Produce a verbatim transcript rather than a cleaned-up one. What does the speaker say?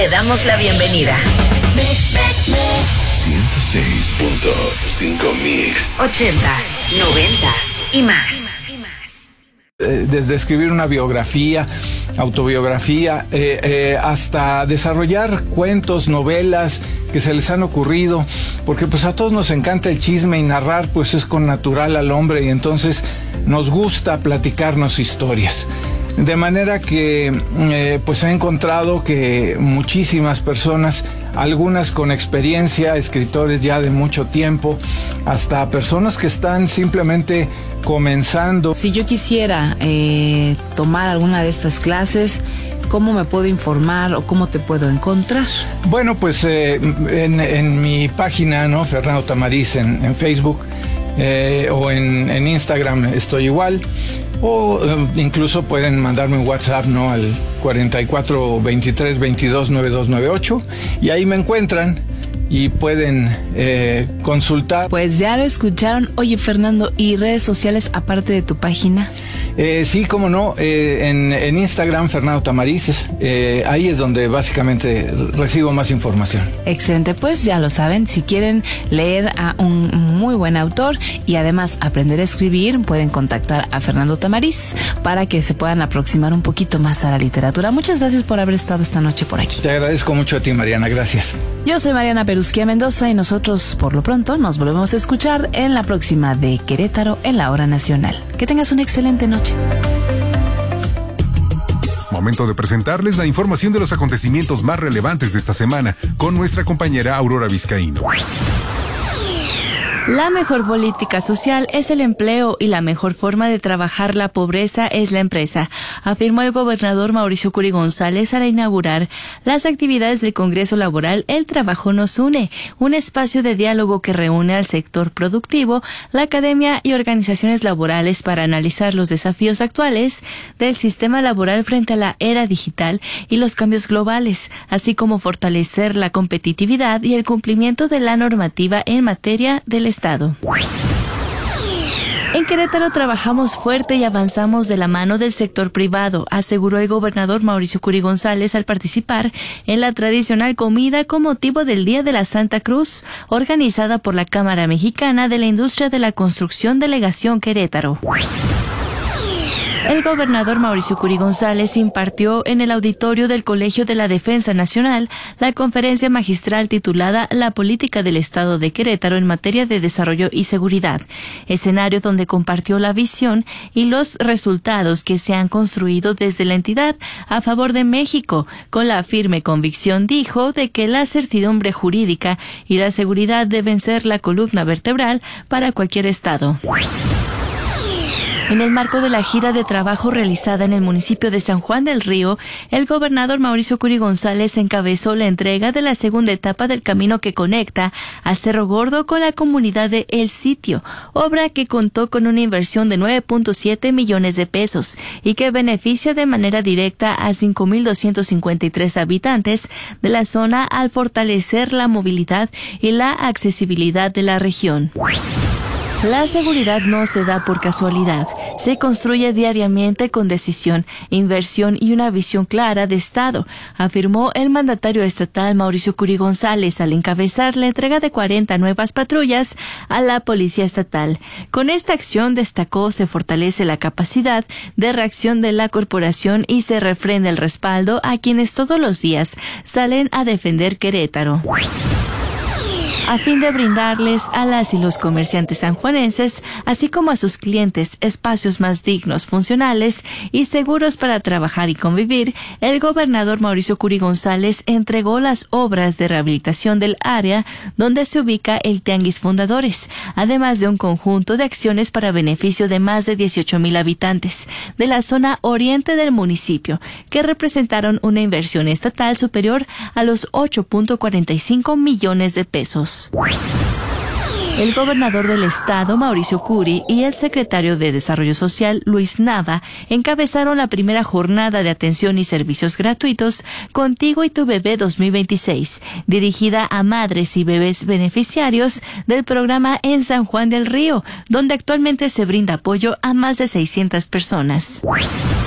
damos la bienvenida. ciento seis punto cinco Mix. Ochentas, noventas y más. Desde escribir una biografía, autobiografía, eh, eh, hasta desarrollar cuentos, novelas que se les han ocurrido, porque pues a todos nos encanta el chisme y narrar pues es con natural al hombre y entonces nos gusta platicarnos historias. De manera que eh, pues he encontrado que muchísimas personas, algunas con experiencia, escritores ya de mucho tiempo, hasta personas que están simplemente comenzando. Si yo quisiera eh, tomar alguna de estas clases, ¿cómo me puedo informar o cómo te puedo encontrar? Bueno, pues eh, en, en mi página, ¿no? Fernando Tamariz en, en Facebook eh, o en, en Instagram estoy igual. O eh, incluso pueden mandarme un WhatsApp, ¿no? Al cuarenta y cuatro, veintitrés, veintidós, noventa y dos noventa y ocho y ahí me encuentran y pueden eh, consultar. Pues ya lo escucharon. Oye, Fernando, ¿y redes sociales aparte de tu página? Eh, sí, cómo no, eh, en, en Instagram, Fernando Tamariz, eh, ahí es donde básicamente recibo más información. Excelente, pues ya lo saben, si quieren leer a un muy buen autor y además aprender a escribir, pueden contactar a Fernando Tamariz para que se puedan aproximar un poquito más a la literatura. Muchas gracias por haber estado esta noche por aquí. Te agradezco mucho a ti, Mariana, gracias. Yo soy Mariana Perusquía Mendoza y nosotros, por lo pronto, nos volvemos a escuchar en la próxima de Querétaro en la Hora Nacional. Que tengas una excelente noche. Momento de presentarles la información de los acontecimientos más relevantes de esta semana con nuestra compañera Aurora Vizcaíno. La mejor política social es el empleo y la mejor forma de trabajar la pobreza es la empresa, afirmó el gobernador Mauricio Curi González al inaugurar las actividades del Congreso Laboral El Trabajo Nos Une, un espacio de diálogo que reúne al sector productivo, la academia y organizaciones laborales para analizar los desafíos actuales del sistema laboral frente a la era digital y los cambios globales, así como fortalecer la competitividad y el cumplimiento de la normativa en materia del Estado. En Querétaro trabajamos fuerte y avanzamos de la mano del sector privado, aseguró el gobernador Mauricio Curi González al participar en la tradicional comida con motivo del Día de la Santa Cruz, organizada por la Cámara Mexicana de la Industria de la Construcción Delegación Querétaro. El gobernador Mauricio Curi González impartió en el auditorio del Colegio de la Defensa Nacional la conferencia magistral titulada La política del Estado de Querétaro en materia de desarrollo y seguridad, escenario donde compartió la visión y los resultados que se han construido desde la entidad a favor de México, con la firme convicción, dijo, de que la certidumbre jurídica y la seguridad deben ser la columna vertebral para cualquier Estado. En el marco de la gira de trabajo realizada en el municipio de San Juan del Río, el gobernador Mauricio Curi González encabezó la entrega de la segunda etapa del camino que conecta a Cerro Gordo con la comunidad de El Sitio, obra que contó con una inversión de nueve punto siete millones de pesos y que beneficia de manera directa a cinco mil doscientos cincuenta y tres habitantes de la zona al fortalecer la movilidad y la accesibilidad de la región. La seguridad no se da por casualidad, se construye diariamente con decisión, inversión y una visión clara de Estado, afirmó el mandatario estatal Mauricio Curi González al encabezar la entrega de cuarenta nuevas patrullas a la Policía Estatal. Con esta acción, destacó, se fortalece la capacidad de reacción de la corporación y se refrenda el respaldo a quienes todos los días salen a defender Querétaro, a fin de brindarles a las y los comerciantes sanjuanenses, así como a sus clientes, espacios más dignos, funcionales y seguros para trabajar y convivir. El gobernador Mauricio Curi González entregó las obras de rehabilitación del área donde se ubica el Tianguis Fundadores, además de un conjunto de acciones para beneficio de más de dieciocho mil habitantes de la zona oriente del municipio, que representaron una inversión estatal superior a los ocho punto cuarenta y cinco millones de pesos. El gobernador del estado, Mauricio Curi, y el secretario de Desarrollo Social, Luis Nava, encabezaron la primera jornada de atención y servicios gratuitos Contigo y tu Bebé dos mil veintiséis, dirigida a madres y bebés beneficiarios del programa en San Juan del Río, donde actualmente se brinda apoyo a más de seiscientas personas.